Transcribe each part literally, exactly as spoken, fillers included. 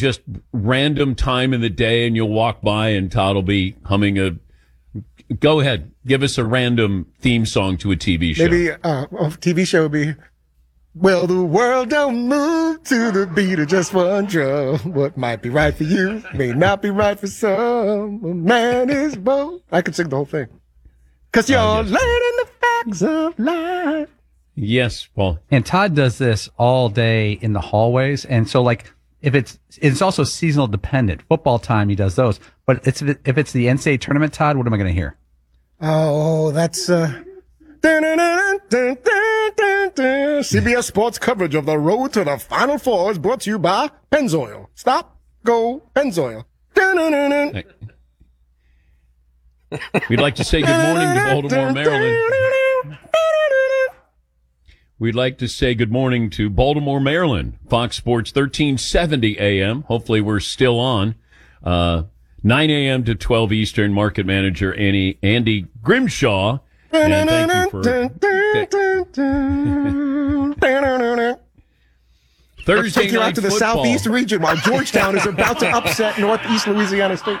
just random time in the day and you'll walk by and Todd will be humming a, go ahead, give us a random theme song to a T V show. Maybe uh, a T V show would be, well, the world don't move to the beat of just one drum. What might be right for you may not be right for some. A man is both. I could sing the whole thing. Because you're uh, yes. learning the facts of life. Yes, Paul. And Todd does this all day in the hallways. And so, like, if it's, it's also seasonal dependent. Football time, he does those. But it's, if it's the N C double A tournament, Todd, what am I going to hear? Oh, that's, uh, C B S Sports coverage of the road to the Final Four is brought to you by Pennzoil. Stop, go, Pennzoil. We'd like to say good morning to Baltimore, Maryland. We'd like to say good morning to Baltimore, Maryland. Fox Sports thirteen seventy A M. Hopefully we're still on. Uh, nine A M to twelve Eastern. Market manager Andy, Andy Grimshaw. And thank you for Thursday Let's take you night out to the football. Southeast region while Georgetown is about to upset Northeast Louisiana State.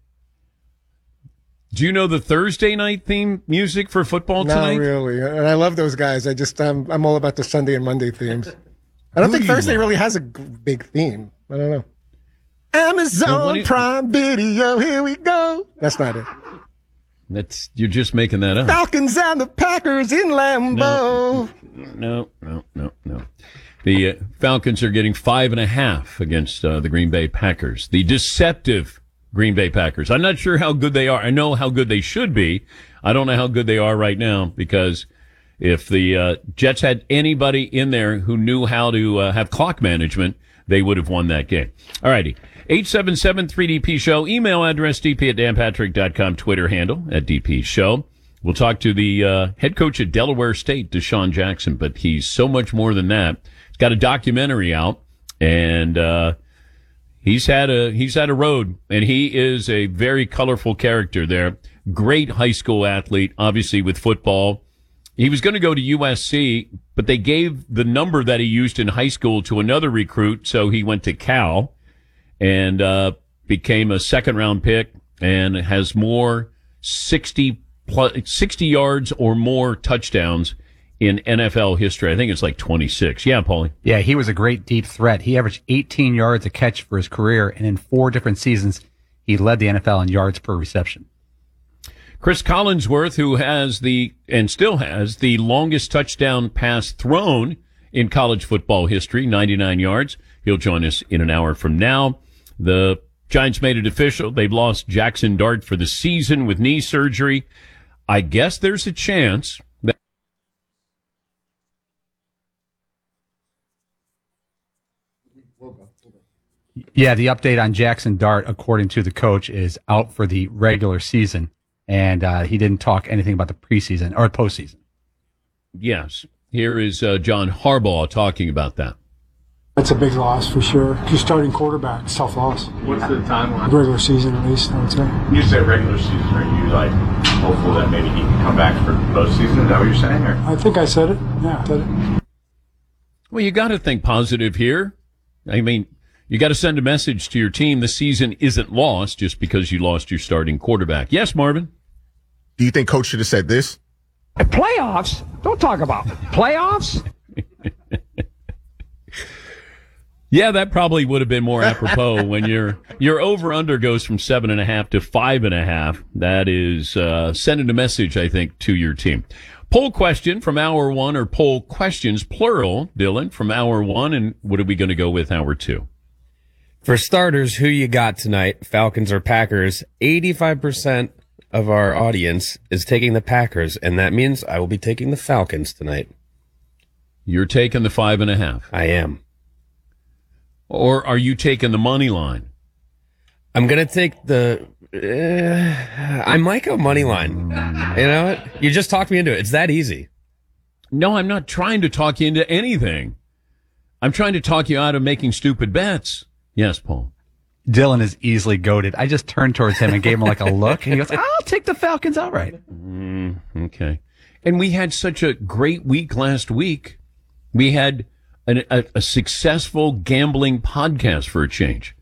Do you know the Thursday night theme music for football tonight? Not really. And I love those guys. I just, I'm, I'm all about the Sunday and Monday themes. I don't Who think do you Thursday love? really has a g- big theme. I don't know. Amazon Well, you- Prime Video, here we go. That's not it. That's you're just making that up. Falcons and the Packers in Lambeau. No, no, no, no. The uh, Falcons are getting five and a half against uh, the Green Bay Packers. The deceptive Green Bay Packers. I'm not sure how good they are. I know how good they should be. I don't know how good they are right now because if the uh, Jets had anybody in there who knew how to uh, have clock management, they would have won that game. All righty. eight seven seven three D P show. Email address d p at dan patrick dot com. Twitter handle at D P show. We'll talk to the uh, head coach at Delaware State, Deshaun Jackson, but he's so much more than that. He's got a documentary out, and uh, he's had a he's had a road, and he is a very colorful character there. Great high school athlete, obviously with football. He was going to go to U S C, but they gave the number that he used in high school to another recruit, so he went to Cal and uh, became a second-round pick and has more sixty plus, sixty yards or more touchdowns in N F L history. I think it's like twenty-six. Yeah, Paulie. Yeah, he was a great deep threat. He averaged eighteen yards a catch for his career, and in four different seasons, he led the N F L in yards per reception. Chris Collinsworth, who has the, and still has, the longest touchdown pass thrown in college football history, ninety-nine yards. He'll join us in an hour from now. The Giants made it official. They've lost Jackson Dart for the season with knee surgery. I guess there's a chance that Yeah, the update on Jackson Dart, according to the coach, is out for the regular season, and uh, he didn't talk anything about the preseason or postseason. Yes. Here is uh, John Harbaugh talking about that. That's a big loss for sure. If you're starting quarterback, it's a tough loss. What's the timeline? Regular season, at least, I would say. You say regular season. Are you like hopeful that maybe he can come back for postseason? Is that what you're saying? Or? I think I said it. Yeah, I said it. Well, you got to think positive here. I mean, you got to send a message to your team. The season isn't lost just because you lost your starting quarterback. Yes, Marvin? Do you think Coach should have said this? Playoffs? Don't talk about playoffs. Yeah, that probably would have been more apropos when your your over under goes from seven and a half to five and a half. That is uh, sending a message, I think, to your team. Poll question from hour one, or poll questions plural, Dylan, from hour one, and what are we going to go with hour two? For starters, who you got tonight, Falcons or Packers? eighty-five percent of our audience is taking the Packers, and that means I will be taking the Falcons tonight. You're taking the five and a half. I am. Or are you taking the money line? I'm going to take the... Uh, I might go money line. You know what? You just talked me into it. It's that easy. No, I'm not trying to talk you into anything. I'm trying to talk you out of making stupid bets. Yes, Paul. Dylan is easily goated. I just turned towards him and gave him like a look, and he goes, I'll take the Falcons outright. Mm, okay. And we had such a great week last week. We had an, a, a successful gambling podcast for a change.